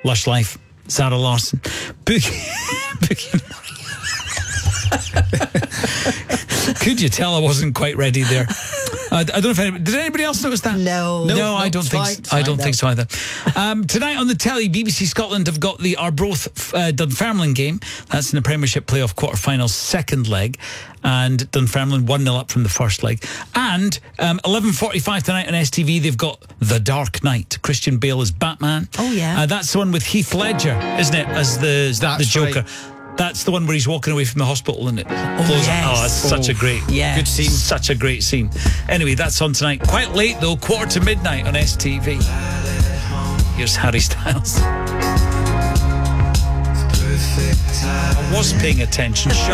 Lush Life, Zara Larsson. Boogie. Could you tell I wasn't quite ready there? I don't know if did anybody else notice that? No, I don't think. I don't think so either. Tonight on the telly, BBC Scotland have got the Arbroath Dunfermline game. That's in the Premiership playoff quarter-final second leg, and Dunfermline 1-0 up from the first leg. And 11:45 tonight on STV, they've got The Dark Knight. Christian Bale as Batman. Oh yeah, that's the one with Heath Ledger, isn't it? As the Joker. Right. That's the one where he's walking away from the hospital, isn't it? That's such a great, good scene. Such a great scene. Anyway, that's on tonight. Quite late though, midnight on STV. Here's Harry Styles. I was paying attention.